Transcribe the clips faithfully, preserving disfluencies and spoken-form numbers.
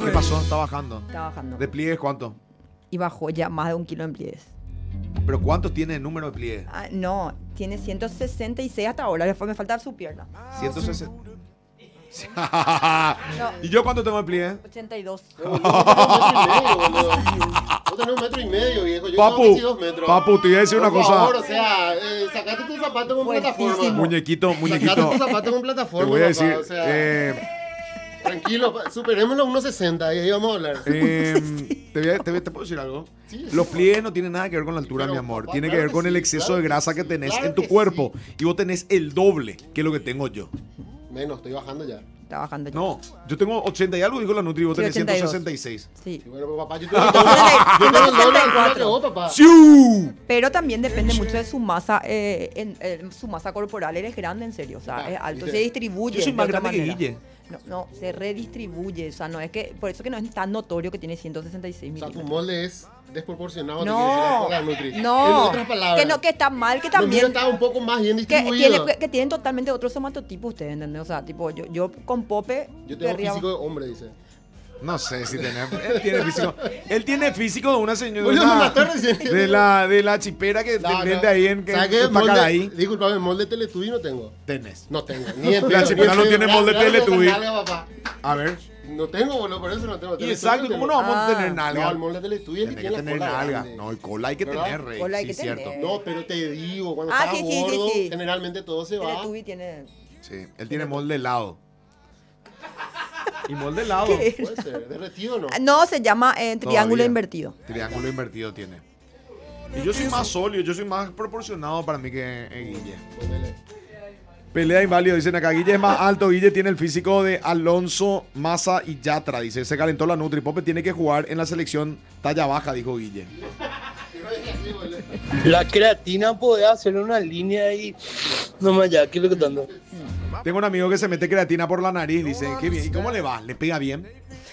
¿Qué pasó? Está bajando. Está bajando. ¿De pliegues cuánto? Y bajó ya más de un kilo en pliegues. ¿Pero cuánto tiene el número de pliegues? Ah, no, tiene ciento sesenta y seis hasta ahora. Después me falta su pierna. ciento sesenta. ¿Y yo cuánto tengo de pliegue? ochenta y dos. Vos tenés un metro y medio, viejo. Yo Papu, tengo casi dos metros. papu, te iba a decir una Por cosa. favor, o sea, eh, sacate tu zapato con Fuertísimo. plataforma. Muñequito, Sacate muñequito. tu zapato con Te plataforma, voy a papá, decir. o sea, eh, tranquilo, pa- superemos los uno sesenta y ahí vamos a hablar. eh, te, voy a- te voy a- ¿te puedo decir algo? Sí, Los sí. pliegues no tienen nada que ver con la altura, Pero, mi amor. papá, Tiene que claro ver que con el sí, exceso claro de que grasa sí, que tenés claro en tu que cuerpo. sí. Y vos tenés el doble que lo que tengo yo. Menos, estoy bajando ya. Está bajando ya. No, yo tengo ochenta y algo, dijo la Nutri, vos Sí, tenés ochenta y dos. ciento sesenta y seis. Sí. Y bueno, pues, papá, yo tengo, yo tengo el doble de altura que vos, papá. ¡Siu! Pero también depende mucho de su masa, eh, en, en su masa corporal. Eres grande, en serio. O sea, Ah, es alto. ¿viste? Se distribuye. Yo soy de más otra grande que manera. Guille. No, no, se redistribuye. O sea, no es que. Por eso que no es tan notorio que tiene ciento sesenta y seis O sea, tu milímetros. molde es desproporcionado. te No, quiere decir la Nutri. En no, otras palabras, que no, que está mal, que lo mío también. está un poco más bien Que, distribuido. tiene, que tienen totalmente otro somatotipo ustedes, ¿entendés? O sea, tipo, yo, yo con Pope. Yo tengo querría- físico de hombre, dice. No sé si tiene. Él tiene físico. Él tiene físico de una señora. Boludo, de me una- mató recién. De la, de la chipera que No, te no. vende ahí en que ¿Sabes qué? en Pacaraí. Molde- Disculpame, molde Teletubby no tengo. Tenés. No tengo. Ni en La pedo, chipera ni en no pedo. tiene molde Gracias, Teletubby. gracias, papá. A ver. No tengo, boludo, por eso no tengo. Y Teletubby exacto, tengo. ¿cómo no vamos a Ah. tener nalga? No, el molde Teletubby es que Tiene que tiene la tener cola nalga. grande. No, y cola hay que ¿Verdad? tener, rey. Cola hay Sí, que cierto. tener. No, pero te digo, cuando Ah, estás sí, sí, sí, gordo, sí. generalmente todo se va. Teletubby tiene. Sí, él tiene molde helado. Y molde helado. ¿Qué? Puede ser, derretido o no. Ah, No, se llama eh, triángulo Todavía. invertido. Triángulo invertido tiene. Y yo soy más sólido, yo soy más proporcionado para mí que eh, Guille. Ponele. Pelea inválido, dicen acá. Guille es más alto. Guille tiene el físico de Alonso, Massa y Yatra. Dice, se calentó la Nutri. Pope tiene que jugar en la selección talla baja, dijo Guille. La creatina puede hacer una línea ahí. No más ya, ¿qué es lo que tanto? Tengo un amigo que se mete creatina por la nariz. Dice, qué bien. ¿Y cómo le va? ¿Le pega bien?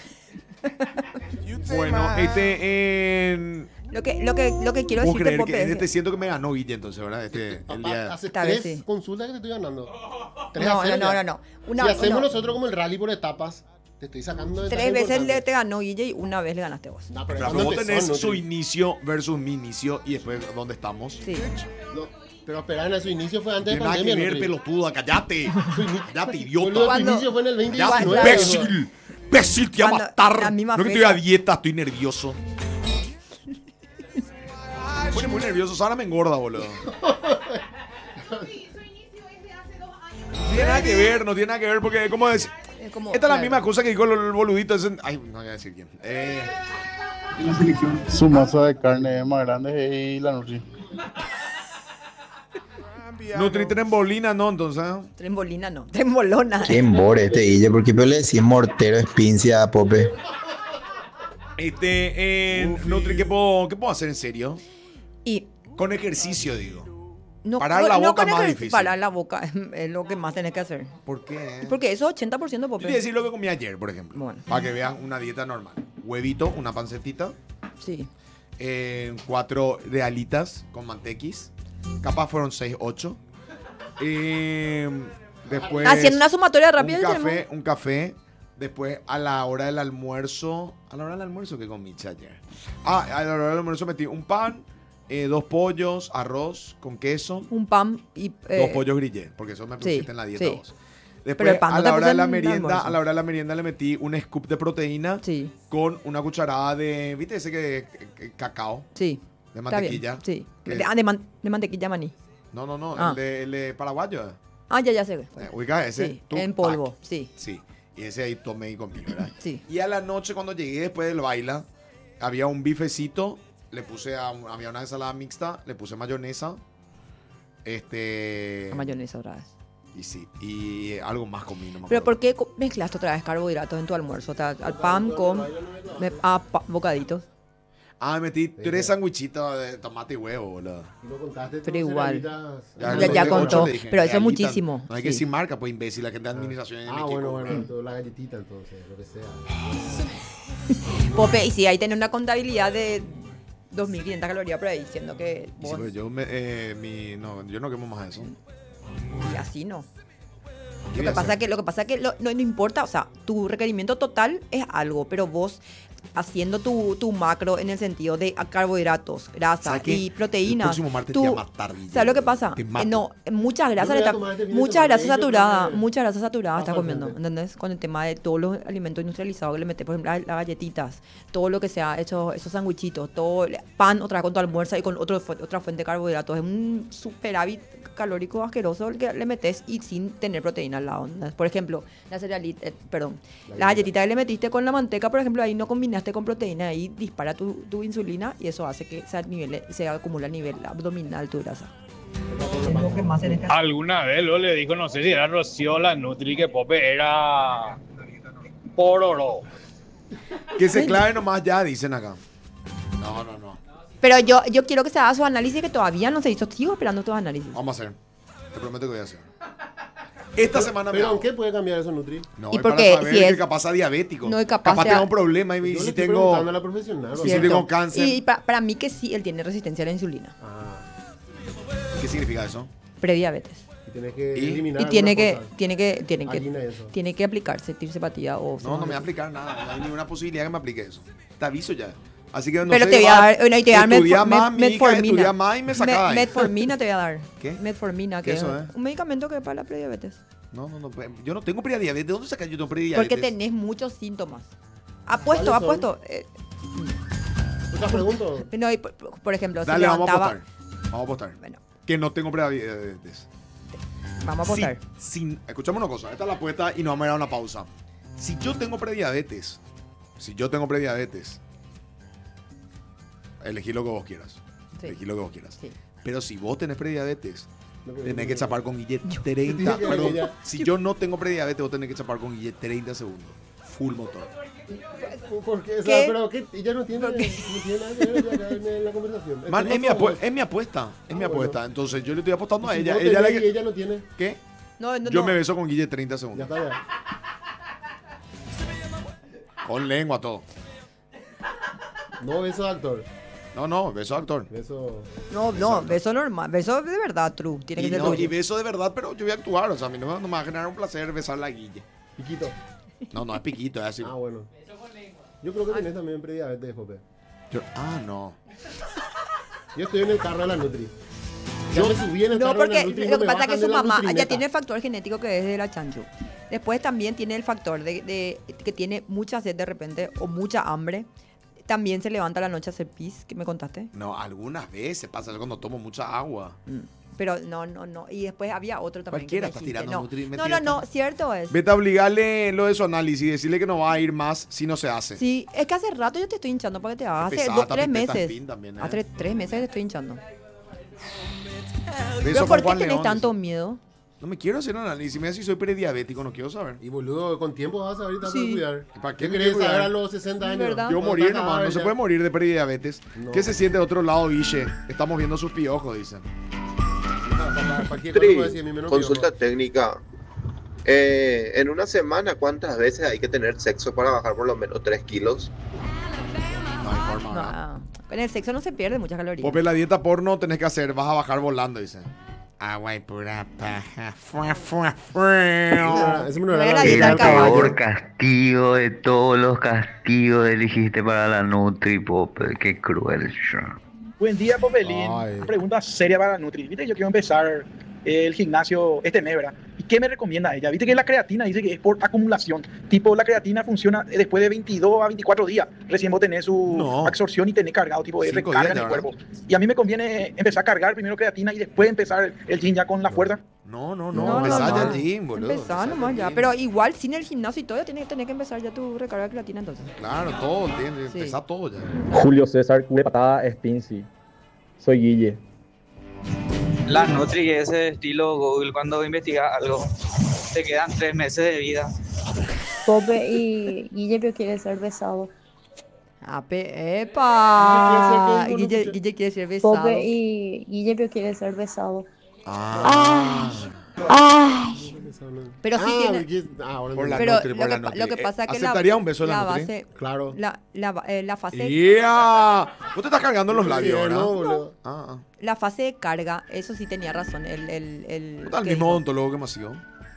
Bueno, este... en Lo que, lo que, lo que quiero ¿Puedo decirte, creer Pope, que en es- este siento que me ganó Guille entonces, ¿verdad? Este, el Papá, día... hace Tal vez tres sí. consultas que te estoy ganando. Tres a No, no, cero no, ya. no, no. Una, si hacemos no. nosotros como el rally por etapas, te estoy sacando de Tres veces le te ganó Guille y una vez le ganaste vos. No, Pero pero vos ¿cuándo tenés empezó, su Nutri? inicio versus mi inicio y después dónde estamos. Sí. No, pero espera, en su inicio fue antes No de tiene nada que pandemia. ver, Nutri. pelotuda, cállate. Cállate, Boludo, idiota. tu Cuando- inicio fue en el Ya, veinte diecinueve. imbécil. Imbécil, te voy a Cuando- matar. la misma No que fecha. estoy a dieta, estoy nervioso. Me pone muy nervioso, Sara me engorda, boludo. No tiene nada que ver, no tiene nada que ver porque, ¿cómo es? Es como- Esta es la claro. misma cosa que dijo el, el boludito. ese- Ay, no voy a decir quién. Eh, Su masa de carne es más grande y la Nutri. Nutri trembolina, no, entonces. ¿eh? Trembolina no, trembolona. Qué embore este Guille, porque yo le decís mortero, espincia a Pope. Este, eh, Nutri, ¿qué puedo, ¿qué puedo hacer en serio? Y Con ejercicio, digo. no, Parar no- la no boca con es más ejer- difícil. Parar la boca es, es lo que más tenés que hacer. ¿Por qué? Porque eso es ochenta por ciento Yo te voy a Pope. decir lo que comí ayer, por ejemplo. Bueno. Para que veas una dieta normal. Huevito, una pancetita, Sí. eh, cuatro de alitas con mantequis. Capaz fueron seis, ocho. Eh, después. Haciendo una sumatoria rápida. Un ya café, tenemos- un café. Después, a la hora del almuerzo. A la hora del almuerzo que comí ayer. Ah, a la hora del almuerzo metí un pan, eh, dos pollos, arroz con queso, Un pan y... eh, dos pollos grillé, porque eso me sí, pusiste en la dieta sí. vos. Después, Pero el pan a no la te hora puse de la en el merienda, almuerzo. a la hora de la merienda le metí un scoop de proteína Sí, con una cucharada de, ¿viste ese que, que- que- cacao? sí. De Está mantequilla. bien, sí. Que- De, ah, de, man- de mantequilla maní. No, no, no, Ah. el, de, el de paraguayo. Ah, ya, ya sé. Eh, Ubica ese. Sí, Tupac. en polvo, sí. Sí, y ese ahí tomé y comí, ¿verdad? Sí. Y a la noche cuando llegué después del baile, había un bifecito, le puse, a, un- había una ensalada mixta, le puse mayonesa, este... La mayonesa otra vez. Y sí, y algo más comí, no me Pero acuerdo. ¿por qué co- mezclaste otra vez carbohidratos en tu almuerzo? O sea, al pan con me- ah, pa- bocaditos. Ah, metí tres sandwichitos de tomate y huevo, boludo. Y no contaste Pero tus igual. cerealitas. Ya- le ya metí ocho, contó, le dije, pero eso es realita. muchísimo, No hay que sí. decir marca, pues imbécil, la gente de administración en Ah, México. bueno, bueno, entonces, la galletita entonces, lo que sea. Pope, y si ahí tenés una contabilidad de dos mil quinientas calorías por ahí, diciendo que Y sí, vos, pues yo, me, eh, mi, no, yo no quemo más eso. y así no. ¿Qué voy Lo que a pasa hacer? que, lo que pasa que lo- no, no importa, o sea, tu requerimiento total es algo, pero vos haciendo tu, tu macro en el sentido de carbohidratos, grasa ¿Sabes qué? y El proteínas. próximo martes tú- te voy a matar, Guille, ¿Sabes lo que boludo. pasa? Te Eh, mato. no, muchas grasas, Yo me le voy a está- tomar este fin de mucha semana, grasa y yo saturada, creo que mucha grasa saturada estás pasa comiendo, frente. ¿entendés? Con el tema de todos los alimentos industrializados que le metes, por ejemplo, las, las galletitas, todo lo que sea, esos, esos sandwichitos, todo el pan otra vez con tu almuerzo y con otro, fu- otra fuente de carbohidratos. Es un superávit calórico asqueroso el que le metes y sin tener proteína al lado. ¿entendés? Por ejemplo, la cerealita, eh, perdón, la galletita que le metiste con la manteca, por ejemplo, ahí no combinaste con proteína, ahí dispara tu, tu insulina y eso hace que se, nivele, se acumula a nivel abdominal tu grasa. Es lo que más en este Alguna vez lo le dijo, no sé si era Rocío la Nutri, que Pope era pororo. Que se clave nomás ya, dicen acá. No, no, no. Pero yo, yo quiero que se haga su análisis que todavía no se hizo. Sigo esperando tus análisis. Vamos a hacer. Te prometo que voy a hacer. Esta semana me Pero ¿en hago. qué puede cambiar eso, Nutri? No, ¿Y es por para qué? saber Si que es- capaz sea diabético. No, y capaz capaz sea- tenga un problema y, Yo y le si estoy tengo... preguntando a la profesional. Y si Cierto. tengo cáncer. Y pa- para mí que sí, él tiene resistencia a la insulina. Ah, ¿Qué significa eso? Prediabetes. y tienes que ¿Y? eliminar Y tiene algunas que, cosas. tiene que, tiene Harina y que, eso. tiene que aplicarse tirsepatía o... No, no me va a aplicar nada. No hay ninguna posibilidad que me aplique eso. Te aviso ya. Así que no Pero sé, te voy a va- dar, bueno, y te voy a dar estudia metfor- más, met- mi hija metformina. estudia más y me saca de ahí. Metformina te voy a dar. ¿Qué? Metformina, ¿Qué que es eso es? un medicamento que es para la prediabetes. No, no, no. Yo no tengo prediabetes. ¿De dónde sacas yo tengo prediabetes? Porque tenés muchos síntomas. Apuesto, ¿Cuáles son? apuesto. Eh, ¿Otra pregunta? no, y por, por ejemplo, Dale, se vamos a levantaba... apostar. Vamos a apostar. Bueno, Que no tengo prediabetes. vamos a apostar. Si, si- escuchame una cosa. Esta es la apuesta y nos vamos a ir a una pausa. Si yo tengo prediabetes, si yo tengo prediabetes, elegí lo que vos quieras. Sí. Elegí lo que vos quieras. Sí. Pero si vos tenés prediabetes, No, pero- tenés que chapar con Guille Tiene treinta. que Perdón, ella- si yo no tengo prediabetes, vos tenés que chapar con Guille treinta segundos. Full motor. ¿Por qué? O ¿Qué? sea, pero ¿qué? Ella no tiene, no tiene nada que ver ya en, en la conversación. Man, ¿Qué es mi, pasó, apue- vos? es mi apuesta. Es mi Ah, apuesta. bueno. Entonces yo le estoy apostando a Si ella. vos Ella, la tenés que- y ella no tiene. ¿Qué? No, no, Yo no. me beso con Guille treinta Ya segundos. está, ya. Con lengua, todo. No beso de actor. No, no, beso de actor. Beso. No, no, beso normal. Beso de verdad, true. Tiene Y, que ser no, tuyo. y beso de verdad, pero yo voy a actuar. O sea, a mí no, me- no me va a generar un placer besar la Guille. Piquito. No, no es piquito, es así. Ah, bueno. Yo creo que tenés también prediabetes, Jope. Yo- ah, no. Yo estoy en el carro de la Nutri. Ya me subí en el No, carro de porque la Nutri y lo no que me pasa es que bajan su de la mamá ya Nutrimeta. tiene el factor genético que es de la chanchu. Después también tiene el factor de, de- que tiene mucha sed de repente o mucha hambre. También se levanta a la noche a hacer pis, que me contaste. No, algunas veces pasa eso cuando tomo mucha agua. Mm. Pero no, no, no. Y después había otro también. que Cualquiera me está dijiste. tirando no. nutri- no, mentira, no, no, está- cierto es. Vete a obligarle lo de su análisis y decirle que no va a ir más si no se hace. Sí, es que hace rato yo te estoy hinchando para que te hagas. Hace pesada, dos, está tres pipeta meses. spin también, ¿eh? Hace tres meses te estoy hinchando. Beso Pero con ¿por qué Juan tenés León, tanto dice. miedo? No me quiero hacer un análisis. Mira si soy prediabético, no quiero saber. Y boludo, con tiempo vas a saber y te vas a Sí. cuidar. ¿Y para qué ¿Qué me querés quiero saber cuidar? a los sesenta años? ¿Verdad? Yo Cuando morir estás nomás, no cadáver se ya. puede morir de prediabetes. No. ¿Qué se siente de otro lado, Guille? Estamos viendo sus piojos, dicen. Ah, para- cualquier cosa Tri, puede decir, a mí menos consulta piojo. técnica. Eh, en una semana, ¿cuántas veces hay que tener sexo para bajar por lo menos tres kilos? No hay forma, No, ¿verdad? ah, en el sexo no se pierde muchas calorías. Pope, la dieta porno tenés que hacer, vas a bajar volando, dice. Agua y pura paja. Fua, fua, fua. Ese no No era era la dieta dieta del caballo. peor castigo de todos los castigos elegiste para la Nutri, Pope. Qué cruel. Buen día, Popelín. Ay. Una pregunta seria para Nutri. Viste, yo quiero empezar eh, el gimnasio este mes, ¿verdad? ¿Y qué me recomienda ella? Viste que la creatina dice que es por acumulación. Tipo, la creatina funciona después de veintidós a veinticuatro días. Recién vos tenés su No. absorción y tenés cargado, tipo, de Cinco recarga días, en el ¿verdad? cuerpo. Y a mí me conviene empezar a cargar primero creatina y después empezar el gym ya con la fuerza. No, no, no. No, no, Empezá ya no. el gym, boludo. Empezá Empezá nomás el ya. gym. Pero igual sin el gimnasio y todo, ya tienes, tenés que empezar ya tu recarga de creatina entonces. Claro, todo, tiene, Sí. empezá todo ya. Julio César, de patada, Spincy. Soy Guille. La Nutri es ese estilo Google cuando investigas algo. Te quedan tres meses de vida. Pope y Guille pero quiere ser besado. Ah, pe- ¡Epa! Guille quiere ser Guille, que- Guille quiere ser besado. Pope y Guille pero quiere ser besado. Ah. Ay. Pero sí Ah, tiene- porque- ah, ahora Por entiendo. la Pero Nutri, lo por que, la pa- Nutri. lo que pasa es Eh, que la, ¿aceptaría un beso de la la Nutri? base, Claro. la, la, eh, la fase, ¡Yeah! Vos te estás cargando en los labios, Sí, ¿verdad? no, boludo. Ah, ah. la fase de carga, eso sí tenía razón. El, el, el, Puta, el que mismo dijo. odontólogo que me hacía.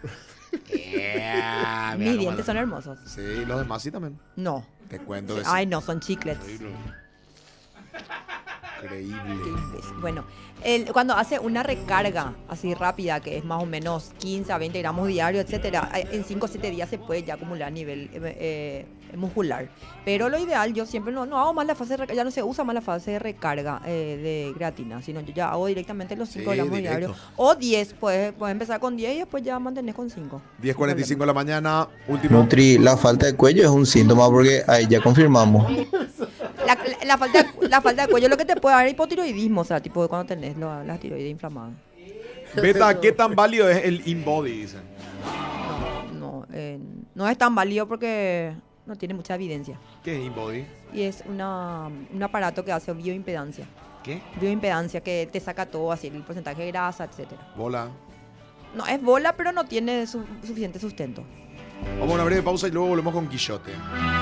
Yeah, Mis dientes son hermosos. Sí, los demás sí también. No. Te cuento que sí. Ay, no, son chiclets. Increíble. Increíble. Qué imbécil. Bueno, el- cuando hace una recarga así rápida, que es más o menos quince a veinte gramos diarios, etcétera, eh, en cinco o siete días se puede ya acumular a nivel eh, eh, muscular. Pero lo ideal, yo siempre no, no hago más la fase de recarga, ya no se usa más la fase de recarga eh, de creatina, sino yo ya hago directamente los cinco Sí, gramos directo. diarios. O diez, puedes, puedes empezar con diez y después ya mantenés con cinco. diez cuarenta y cinco de la mañana, último. Nutri, la falta de cuello es un síntoma porque ahí ya confirmamos. La, la- la falta, de- la falta de cuello lo que te puede dar es hipotiroidismo, o sea, tipo cuando tenés lo- la tiroides inflamada. Beta, ¿qué tan válido es el InBody? Dicen. No, eh, no es tan válido porque no tiene mucha evidencia. ¿Qué es InBody? Y es una, un aparato que hace bioimpedancia. ¿Qué? Bioimpedancia, que te saca todo, así el porcentaje de grasa, etcétera. Bola. No, es bola, pero no tiene su- suficiente sustento. Vamos a una breve pausa y luego volvemos con Quixote.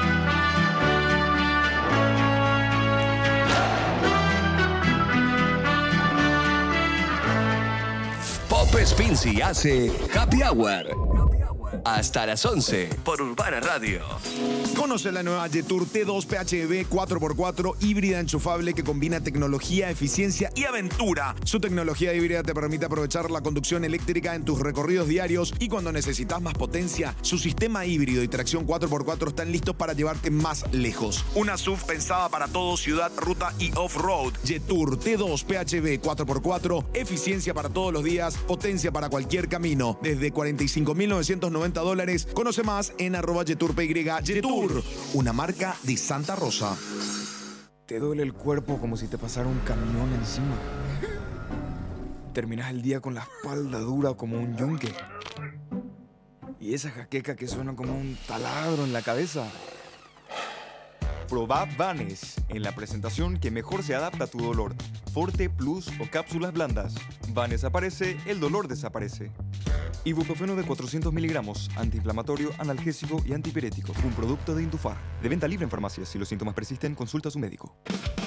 Pop Spincy hace Happy Hour. Hasta las once por Urbana Radio. Conoce la nueva Jetour T dos P H E V cuatro por cuatro híbrida enchufable que combina tecnología, eficiencia y aventura. Su tecnología híbrida te permite aprovechar la conducción eléctrica en tus recorridos diarios y cuando necesitas más potencia, su sistema híbrido y tracción cuatro por cuatro están listos para llevarte más lejos. Una S U V pensada para todo, ciudad, ruta y off-road. Jetour T dos P H E V cuatro por cuatro, eficiencia para todos los días, potencia para cualquier camino. Desde cuarenta y cinco mil novecientos noventa dólares. Conoce más en arroba YeturPY. Jetour, una marca de Santa Rosa. Te duele el cuerpo como si te pasara un camión encima. Terminas el día con la espalda dura como un yunque. Y esa jaqueca que suena como un taladro en la cabeza. Probá Vanes en la presentación que mejor se adapta a tu dolor. Forte, Plus o cápsulas blandas. Vanes aparece, el dolor desaparece. Ibuprofeno de cuatrocientos miligramos, antiinflamatorio, analgésico y antipirético. Un producto de Indufar. De venta libre en farmacias. Si los síntomas persisten, consulta a su médico.